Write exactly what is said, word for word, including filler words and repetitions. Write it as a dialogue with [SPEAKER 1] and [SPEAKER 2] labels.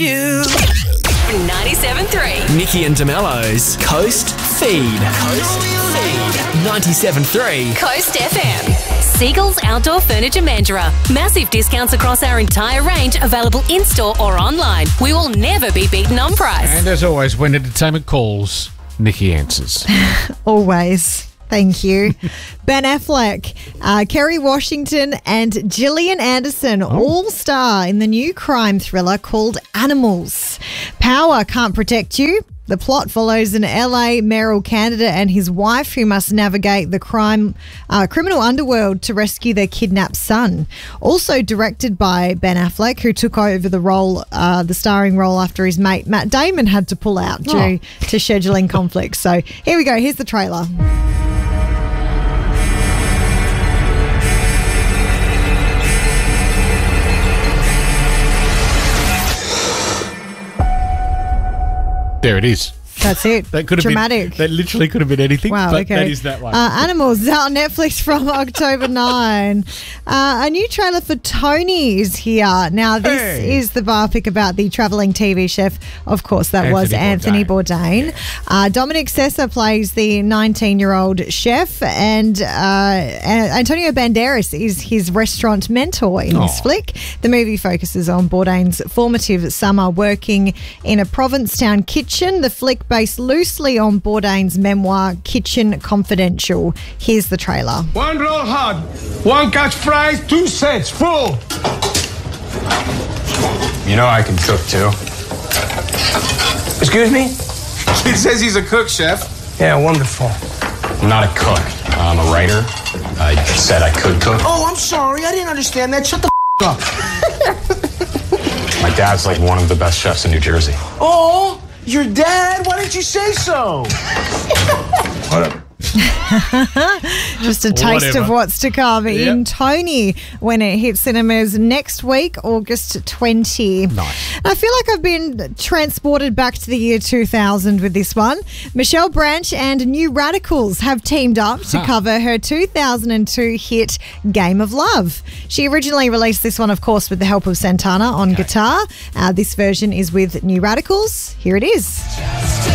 [SPEAKER 1] You.
[SPEAKER 2] ninety-seven point three.
[SPEAKER 1] Nikki and DeMello's Coast Feed. Coast Feed. ninety-seven point three.
[SPEAKER 2] Coast F M. Seagulls Outdoor Furniture Mandurah. Massive discounts across our entire range, available in-store or online. We will never be beaten on price.
[SPEAKER 3] And as always, when entertainment calls, Nikki answers.
[SPEAKER 4] Always. Thank you. Ben Affleck, uh, Kerry Washington and Gillian Anderson all star in the new crime thriller called Animals. Power can't protect you. The plot follows an L A mayoral candidate and his wife who must navigate the crime uh, criminal underworld to rescue their kidnapped son. Also directed by Ben Affleck, who took over the role, uh, the starring role after his mate Matt Damon had to pull out due
[SPEAKER 3] Oh.
[SPEAKER 4] to scheduling conflicts. So here we go. Here's the trailer.
[SPEAKER 3] There it is.
[SPEAKER 4] That's it.
[SPEAKER 3] That could have
[SPEAKER 4] Dramatic.
[SPEAKER 3] been. That literally could have been anything.
[SPEAKER 4] Wow,
[SPEAKER 3] but
[SPEAKER 4] okay.
[SPEAKER 3] that is that one.
[SPEAKER 4] Uh, Animals is out on Netflix from October ninth. Uh, a new trailer for Tony is here. Now, this
[SPEAKER 3] Hey.
[SPEAKER 4] is the biopic about the travelling T V chef. Of course, that was
[SPEAKER 3] Anthony
[SPEAKER 4] Anthony Bourdain. Uh, Dominic Sessa plays the nineteen-year-old chef, and uh, Antonio Banderas is his restaurant mentor in this
[SPEAKER 3] Aw.
[SPEAKER 4] flick. The movie focuses on Bourdain's formative summer working in a Provincetown kitchen. The flick based loosely on Bourdain's memoir, Kitchen Confidential. Here's the trailer.
[SPEAKER 5] One roll hot, one catch fries, two sets, full.
[SPEAKER 6] You know I can cook too.
[SPEAKER 5] Excuse me? He says he's a cook, chef. Yeah, wonderful.
[SPEAKER 6] I'm not a cook. I'm a writer. I said I could cook.
[SPEAKER 5] Oh, I'm sorry. I didn't understand that. Shut the f- up.
[SPEAKER 6] My dad's like one of the best chefs in New Jersey.
[SPEAKER 5] Oh, your dad? Why didn't you say so? What up?
[SPEAKER 4] Just a taste
[SPEAKER 3] Whatever.
[SPEAKER 4] of what's to come in
[SPEAKER 3] Yep.
[SPEAKER 4] Tony when it hits cinemas next week, August twentieth.
[SPEAKER 3] Nice.
[SPEAKER 4] I feel like I've been transported back to the year two thousand with this one. Michelle Branch and New Radicals have teamed up to
[SPEAKER 3] Huh.
[SPEAKER 4] cover her two thousand two hit Game of Love. She originally released this one, of course, with the help of Santana on guitar. Uh, this version is with New Radicals. Here it is.